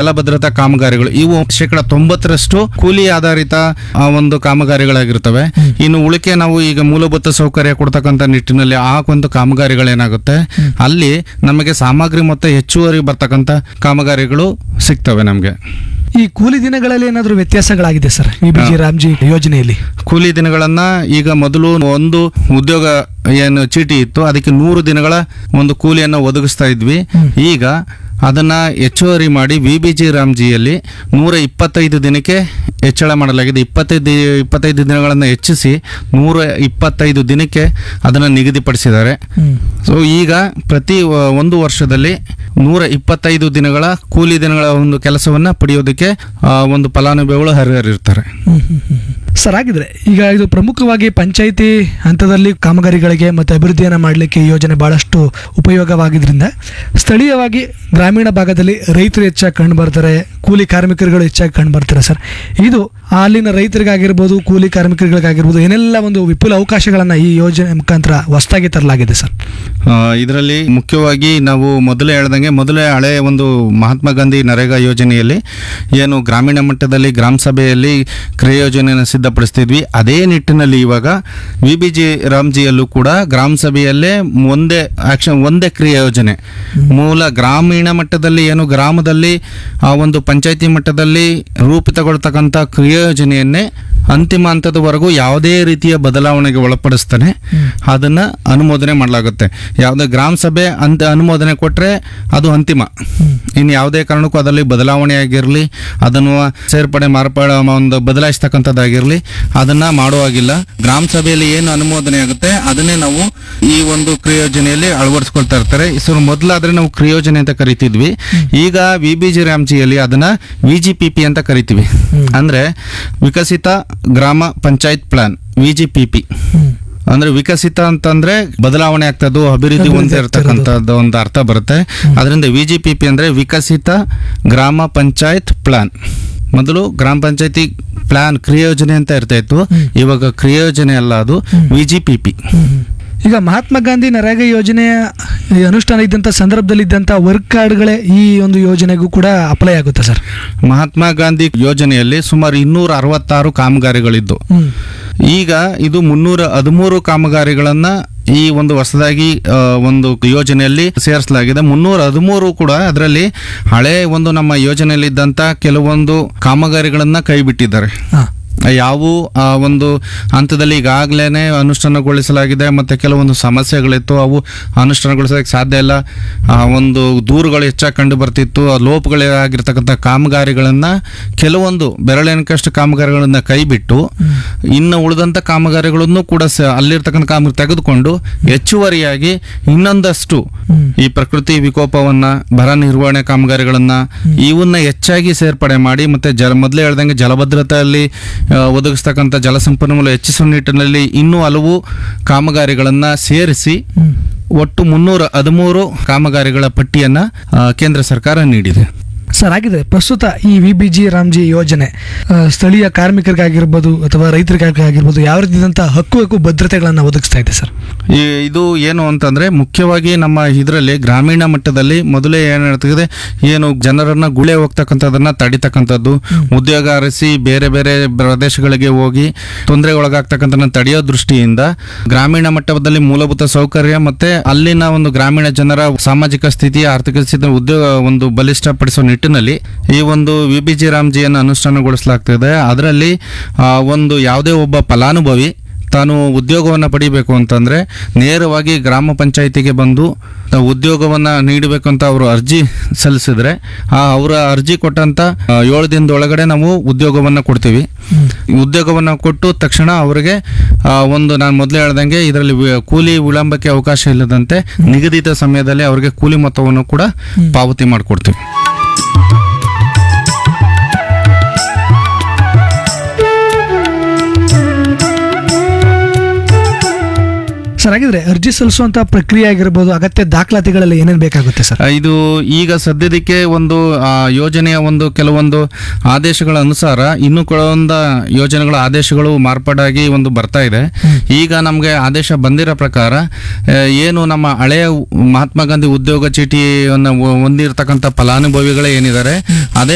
ಜಲಭದ್ರತಾ ಕಾಮಗಾರಿಗಳು ಇವು 90% ಕೂಲಿ ಆಧಾರಿತ ಒಂದು ಕಾಮಗಾರಿಗಳಾಗಿರ್ತವೆ. ಇನ್ನು ಉಳಿಕೆ ನಾವು ಈಗ ಮೂಲಭೂತ ಸೌಕರ್ಯ ಕೊಡ್ತಕ್ಕಂಥ ನಿಟ್ಟಿನಲ್ಲಿ ಆ ಒಂದು ಕಾಮಗಾರಿಗಳೇನಾಗುತ್ತೆ ಅಲ್ಲಿ ನಮಗೆ ಸಾಮಗ್ರಿ ಮತ್ತು ಹೆಚ್ಚುವರಿ ಬರ್ತಕ್ಕಂಥ ಕಾಮಗಾರಿಗಳು ಸಿಗ್ತವೆ ನಮಗೆ. ಈ ಕೂಲಿ ದಿನಗಳಲ್ಲಿ ಏನಾದರೂ ವ್ಯತ್ಯಾಸಗಳಾಗಿದೆ ಸರ್ ವಿಬಿಜಿ ರಾಮ್ಜಿ ಯೋಜನೆಯಲ್ಲಿ? ಕೂಲಿ ದಿನಗಳನ್ನ ಈಗ ಮೊದಲು ಒಂದು ಉದ್ಯೋಗ ಏನು ಚೀಟಿ ಇತ್ತು ಅದಕ್ಕೆ 100 ದಿನಗಳ ಒಂದು ಕೂಲಿಯನ್ನು ಒದಗಿಸ್ತಾ ಇದ್ವಿ. ಈಗ ಅದನ್ನ ಹೆಚ್ಚುವರಿ ಮಾಡಿ ವಿಬಿಜಿ ರಾಮ್ಜಿಯಲ್ಲಿ 125 ದಿನಕ್ಕೆ ಹೆಚ್ಚಳ ಮಾಡಲಾಗಿದೆ. 25 ದಿನಗಳನ್ನು ಹೆಚ್ಚಿಸಿ 125 ದಿನಕ್ಕೆ ಅದನ್ನು ನಿಗದಿಪಡಿಸಿದ್ದಾರೆ. ಸೊ ಈಗ ಪ್ರತಿ ಒಂದು ವರ್ಷದಲ್ಲಿ 125 ದಿನಗಳ ಕೂಲಿ ದಿನಗಳ ಒಂದು ಕೆಲಸವನ್ನ ಪಡೆಯೋದಕ್ಕೆ ಒಂದು ಫಲಾನುಭವಿಗಳು ಅರ್ಹರಿರ್ತಾರೆ. ಸರ್, ಆಗಿದ್ರೆ ಈಗ ಇದು ಪ್ರಮುಖವಾಗಿ ಪಂಚಾಯಿತಿ ಹಂತದಲ್ಲಿ ಕಾಮಗಾರಿಗಳಿಗೆ ಮತ್ತು ಅಭಿವೃದ್ಧಿಯನ್ನು ಮಾಡಲಿಕ್ಕೆ ಈ ಯೋಜನೆ ಬಹಳಷ್ಟು ಉಪಯೋಗವಾಗಿದ್ದರಿಂದ ಸ್ಥಳೀಯವಾಗಿ ಗ್ರಾಮೀಣ ಭಾಗದಲ್ಲಿ ರೈತರು ಹೆಚ್ಚಾಗಿ ಕಂಡು ಬರ್ತಾರೆ, ಕೂಲಿ ಕಾರ್ಮಿಕರುಗಳು ಹೆಚ್ಚಾಗಿ ಕಂಡು ಬರ್ತಾರೆ. ಸರ್, ಇದು ಅಲ್ಲಿನ ರೈತರಿಗಾಗಿರ್ಬೋದು, ಕೂಲಿ ಕಾರ್ಮಿಕರಿಗಾಗಿರ್ಬೋದು ಏನೆಲ್ಲ ಒಂದು ವಿಪುಲ ಅವಕಾಶಗಳನ್ನು ಈ ಯೋಜನೆ ಮುಖಾಂತರ ಹೊಸದಾಗಿ ತರಲಾಗಿದೆ ಸರ್? ಇದರಲ್ಲಿ ಮುಖ್ಯವಾಗಿ ನಾವು ಮೊದಲೇ ಹಳೆ ಒಂದು ಮಹಾತ್ಮ ಗಾಂಧಿ ನರೇಗಾ ಯೋಜನೆಯಲ್ಲಿ ಏನು ಗ್ರಾಮೀಣ ಮಟ್ಟದಲ್ಲಿ ಗ್ರಾಮ ಸಭೆಯಲ್ಲಿ ಕ್ರಿಯಾ ಯೋಜನೆಯನ್ನು ಸಿದ್ಧಪಡಿಸ್ತಿದ್ವಿ. ಅದೇ ನಿಟ್ಟಿನಲ್ಲಿ ಇವಾಗ ವಿಬಿಜಿ ರಾಮ್ಜಿಯಲ್ಲೂ ಕೂಡ ಗ್ರಾಮ ಸಭೆಯಲ್ಲೇ ಒಂದೇ ಕ್ರಿಯಾ ಯೋಜನೆ ಮೂಲ ಗ್ರಾಮೀಣ ಮಟ್ಟದಲ್ಲಿ ಏನು ಗ್ರಾಮದಲ್ಲಿ ಆ ಒಂದು ಪಂಚಾಯತಿ ಮಟ್ಟದಲ್ಲಿ ರೂಪಿತಗೊಳ್ತಕ್ಕಂಥ ಕ್ರಿಯಾ ಯೋಜನೆಯನ್ನೇ ಅಂತಿಮ ಹಂತದವರೆಗೂ ಯಾವುದೇ ರೀತಿಯ ಬದಲಾವಣೆಗೆ ಒಳಪಡಿಸ್ತಾನೆ ಅದನ್ನ ಅನುಮೋದನೆ ಮಾಡಲಾಗುತ್ತೆ. ಯಾವುದೇ ಗ್ರಾಮ ಸಭೆ ಅನುಮೋದನೆ ಕೊಟ್ಟರೆ ಅದು ಅಂತಿಮ. ಇನ್ನು ಯಾವುದೇ ಕಾರಣಕ್ಕೂ ಅದರಲ್ಲಿ ಬದಲಾವಣೆ ಆಗಿರಲಿ, ಅದನ್ನು ಸೇರ್ಪಡೆ ಮಾರ್ಪಾಡು ಒಂದು ಬದಲಾಯಿಸ್ತಕ್ಕಂಥದ್ದಾಗಿರಲಿ ಅದನ್ನ ಮಾಡುವಾಗಿಲ್ಲ. ಗ್ರಾಮ ಸಭೆಯಲ್ಲಿ ಏನು ಅನುಮೋದನೆ ಆಗುತ್ತೆ ಅದನ್ನೇ ನಾವು ಈ ಒಂದು ಕ್ರಿಯೋಜನೆಯಲ್ಲಿ ಅಳವಡಿಸ್ಕೊಳ್ತಾ ಇರ್ತಾರೆ. ಮೊದಲಾದ್ರೆ ನಾವು ಕ್ರಿಯೋಜನೆ ಅಂತ ಕರಿತಿದ್ವಿ. ಈಗ ವಿಬಿಜಿ ರಾಮ್ಜಿಯಲ್ಲಿ ಅದನ್ನ ವಿಜಿಪಿಪಿ ಅಂತ ಕರಿತೀವಿ. ಅಂದ್ರೆ ವಿಕಸಿತ ಗ್ರಾಮ ಪಂಚಾಯತ್ ಪ್ಲಾನ್, ವಿಜಿಪಿಪಿ ಅಂದ್ರೆ ವಿಕಸಿತ ಅಂತಂದ್ರೆ ಬದಲಾವಣೆ ಆಗ್ತದ್ದು, ಅಭಿವೃದ್ಧಿ ಹೊಂದಿರತಕ್ಕಂಥದ್ದು ಒಂದು ಅರ್ಥ ಬರುತ್ತೆ. ಅದರಿಂದ ವಿಜಿಪಿಪಿ ಅಂದ್ರೆ ವಿಕಸಿತ ಗ್ರಾಮ ಪಂಚಾಯತ್ ಪ್ಲಾನ್. ಮೊದಲು ಗ್ರಾಮ ಪಂಚಾಯತಿ ಪ್ಲಾನ್ ಕ್ರಿಯೋಜನೆ ಅಂತ ಇರ್ತಾ ಇತ್ತು, ಇವಾಗ ಕ್ರಿಯೋಜನೆ ಅಲ್ಲ, ಅದು ವಿಜಿಪಿಪಿ. ಈಗ ಮಹಾತ್ಮ ಗಾಂಧಿ ನರೇಗಾ ಯೋಜನೆಯ ಅನುಷ್ಠಾನ ಇದ್ದಂಥ ಸಂದರ್ಭದಲ್ಲಿದ್ದಂಥ ವರ್ಕ್ ಕಾರ್ಡ್ಗಳೇ ಈ ಒಂದು ಯೋಜನೆಗೂ ಕೂಡ ಅಪ್ಲೈ ಆಗುತ್ತೆ ಸರ್? ಮಹಾತ್ಮ ಗಾಂಧಿ ಯೋಜನೆಯಲ್ಲಿ ಸುಮಾರು 266 ಕಾಮಗಾರಿಗಳಿದ್ದು ಈಗ ಇದು 313 ಕಾಮಗಾರಿಗಳನ್ನ ಈ ಒಂದು ಹೊಸದಾಗಿ ಒಂದು ಯೋಜನೆಯಲ್ಲಿ ಸೇರಿಸಲಾಗಿದೆ. 313 ಕೂಡ ಅದರಲ್ಲಿ ಹಳೆ ಒಂದು ನಮ್ಮ ಯೋಜನೆಯಲ್ಲಿದ್ದಂಥ ಕೆಲವೊಂದು ಕಾಮಗಾರಿಗಳನ್ನ ಕೈ ಬಿಟ್ಟಿದ್ದಾರೆ. ಯಾವುವು ಒಂದು ಹಂತದಲ್ಲಿ ಈಗಾಗಲೇ ಅನುಷ್ಠಾನಗೊಳಿಸಲಾಗಿದೆ ಮತ್ತು ಕೆಲವೊಂದು ಸಮಸ್ಯೆಗಳಿತ್ತು, ಅವು ಅನುಷ್ಠಾನಗೊಳಿಸೋದಕ್ಕೆ ಸಾಧ್ಯ ಇಲ್ಲ. ಒಂದು ದೂರುಗಳು ಹೆಚ್ಚಾಗಿ ಕಂಡು ಬರ್ತಿತ್ತು. ಲೋಪಗಳಾಗಿರ್ತಕ್ಕಂಥ ಕಾಮಗಾರಿಗಳನ್ನು ಕೆಲವೊಂದು ಬೆರಳೆಣಿಕಷ್ಟು ಕಾಮಗಾರಿಗಳನ್ನು ಕೈ ಬಿಟ್ಟು ಇನ್ನು ಉಳಿದಂಥ ಕಾಮಗಾರಿಗಳನ್ನು ಕೂಡ ಅಲ್ಲಿರ್ತಕ್ಕಂಥ ಕಾಮಗಾರಿ ತೆಗೆದುಕೊಂಡು ಹೆಚ್ಚುವರಿಯಾಗಿ ಇನ್ನೊಂದಷ್ಟು ಈ ಪ್ರಕೃತಿ ವಿಕೋಪವನ್ನ, ಬರ ನಿರ್ವಹಣೆ ಕಾಮಗಾರಿಗಳನ್ನ ಇವನ್ನ ಹೆಚ್ಚಾಗಿ ಸೇರ್ಪಡೆ ಮಾಡಿ ಮತ್ತೆ ಮೊದಲೇ ಹೇಳ್ದಂಗೆ ಜಲಭದ್ರತೆಯಲ್ಲಿ ಒದಗಿಸ್ತಕ್ಕಂಥ ಜಲಸಂಪನ್ಮೂಲ ಹೆಚ್ಚಿಸುವ ನಿಟ್ಟಿನಲ್ಲಿ ಇನ್ನೂ ಹಲವು ಕಾಮಗಾರಿಗಳನ್ನ ಸೇರಿಸಿ ಒಟ್ಟು 313 ಕಾಮಗಾರಿಗಳ ಪಟ್ಟಿಯನ್ನ ಕೇಂದ್ರ ಸರ್ಕಾರ ನೀಡಿದೆ. ಸರ್, ಆಗಿದೆ ಪ್ರಸ್ತುತ ಈ ವಿಬಿಜಿ ರಾಮ್ಜಿ ಯೋಜನೆ ಸ್ಥಳೀಯ ಕಾರ್ಮಿಕರಿಗಾಗಿರ್ಬೋದು ಅಥವಾ ರೈತರಿಗಾಗಿರ್ಬೋದು ಯಾವ ರೀತಿಯಾದಂಥ ಹಕ್ಕು ಭದ್ರತೆಗಳನ್ನು ಒದಗಿಸ್ತಾ ಇದೆ ಸರ್? ಇದು ಏನು ಅಂತಂದ್ರೆ ಮುಖ್ಯವಾಗಿ ನಮ್ಮ ಇದರಲ್ಲಿ ಗ್ರಾಮೀಣ ಮಟ್ಟದಲ್ಲಿ ಮೊದಲೇ ಏನು ಹೇಳ್ತಿದೆ, ಏನು ಜನರನ್ನ ಗುಳೆ ಹೋಗ್ತಕ್ಕಂಥದನ್ನ ತಡಿತಕ್ಕಂಥದ್ದು, ಉದ್ಯೋಗ ಅರಸಿ ಬೇರೆ ಬೇರೆ ಪ್ರದೇಶಗಳಿಗೆ ಹೋಗಿ ತೊಂದರೆಗೆ ಒಳಗಾಗ್ತಕ್ಕಂಥ ತಡೆಯೋ ದೃಷ್ಟಿಯಿಂದ ಗ್ರಾಮೀಣ ಮಟ್ಟದಲ್ಲಿ ಮೂಲಭೂತ ಸೌಕರ್ಯ ಮತ್ತೆ ಅಲ್ಲಿನ ಒಂದು ಗ್ರಾಮೀಣ ಜನರ ಸಾಮಾಜಿಕ ಸ್ಥಿತಿ, ಆರ್ಥಿಕ ಸ್ಥಿತಿ, ಉದ್ಯೋಗ ಒಂದು ಬಲಿಷ್ಠಪಡಿಸುವ ನಿಟ್ಟಿನಲ್ಲಿ ಈ ಒಂದು ವಿಬಿಜಿ ರಾಮ್ಜಿಯನ್ನು ಅನುಷ್ಠಾನಗೊಳಿಸಲಾಗ್ತಿದೆ. ಅದರಲ್ಲಿ ಒಂದು ಯಾವುದೇ ಒಬ್ಬ ಫಲಾನುಭವಿ ತಾನು ಉದ್ಯೋಗವನ್ನು ಪಡಿಬೇಕು ಅಂತಂದ್ರೆ ನೇರವಾಗಿ ಗ್ರಾಮ ಪಂಚಾಯಿತಿಗೆ ಬಂದು ಉದ್ಯೋಗವನ್ನು ನೀಡಬೇಕು ಅಂತ ಅವರು ಅರ್ಜಿ ಸಲ್ಲಿಸಿದ್ರೆ ಅವರ ಅರ್ಜಿ ಕೊಟ್ಟಂತ 7 ದಿನದೊಳಗಡೆ ನಾವು ಉದ್ಯೋಗವನ್ನು ಕೊಡ್ತೀವಿ. ಉದ್ಯೋಗವನ್ನು ಕೊಟ್ಟು ತಕ್ಷಣ ಅವರಿಗೆ ಒಂದು ನಾನು ಮೊದಲೇ ಹೇಳ್ದಂಗೆ ಇದರಲ್ಲಿ ಕೂಲಿ ವಿಳಂಬಕ್ಕೆ ಅವಕಾಶ ಇಲ್ಲದಂತೆ ನಿಗದಿತ ಸಮಯದಲ್ಲಿ ಅವರಿಗೆ ಕೂಲಿ ಮೊತ್ತವನ್ನು ಕೂಡ ಪಾವತಿ ಮಾಡಿಕೊಡ್ತೀವಿ. ಸರ್, ಹಾಗಿದ್ರೆ ಅರ್ಜಿ ಸಲ್ಲಿಸುವಂತ ಪ್ರಕ್ರಿಯೆ ಆಗಿರ್ಬೋದು, ಅಗತ್ಯ ದಾಖಲಾತಿಗಳೆಲ್ಲ ಏನೇನು ಬೇಕಾಗುತ್ತೆ ಸರ್? ಇದು ಈಗ ಸದ್ಯದಕ್ಕೆ ಒಂದು ಯೋಜನೆಯ ಒಂದು ಕೆಲವೊಂದು ಆದೇಶಗಳ ಅನುಸಾರ ಇನ್ನೂ ಕೆಲವೊಂದು ಯೋಜನೆಗಳ ಆದೇಶಗಳು ಮಾರ್ಪಾಡಾಗಿ ಒಂದು ಬರ್ತಾ ಇದೆ. ಈಗ ನಮಗೆ ಆದೇಶ ಬಂದಿರೋ ಪ್ರಕಾರ ಏನು ನಮ್ಮ ಹಳೆಯ ಮಹಾತ್ಮ ಗಾಂಧಿ ಉದ್ಯೋಗ ಚೀಟಿಯನ್ನು ಹೊಂದಿರತಕ್ಕಂಥ ಫಲಾನುಭವಿಗಳೇ ಏನಿದ್ದಾರೆ ಅದೇ